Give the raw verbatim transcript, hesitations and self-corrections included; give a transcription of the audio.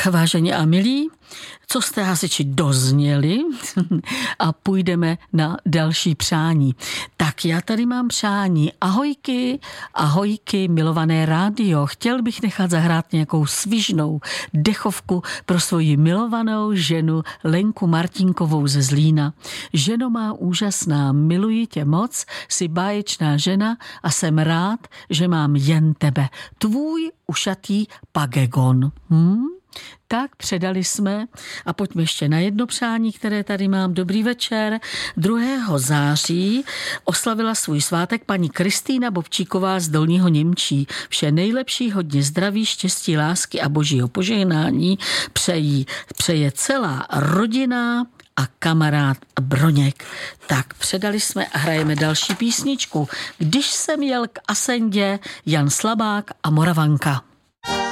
Tak, vážení a milí, co jste hasiči dozněli a půjdeme na další přání. Tak já tady mám přání. Ahojky, ahojky, milované rádio. Chtěl bych nechat zahrát nějakou svižnou dechovku pro svoji milovanou ženu Lenku Martinkovou ze Zlína. Ženo má úžasná, miluji tě moc, jsi báječná žena a jsem rád, že mám jen tebe. Tvůj ušatý pagegon. Hm? Tak předali jsme a pojďme ještě na jedno přání, které tady mám. Dobrý večer. druhého září oslavila svůj svátek paní Kristýna Bobčíková z Dolního Němčí. Vše nejlepší, hodně zdraví, štěstí, lásky a božího požehnání přejí, přeje celá rodina a kamarád Broněk. Tak předali jsme a hrajeme další písničku. Když jsem jel k Asendě, Jan Slabák a Moravanka.